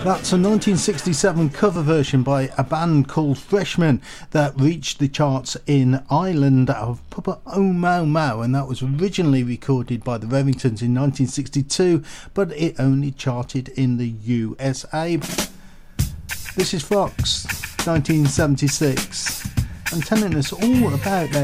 That's a 1967 cover version by a band called Freshmen that reached the charts in Ireland of Papa Oh Mau Mau, and that was originally recorded by the Revingtons in 1962, but it only charted in the USA. This is Fox, 1976, and telling us all about their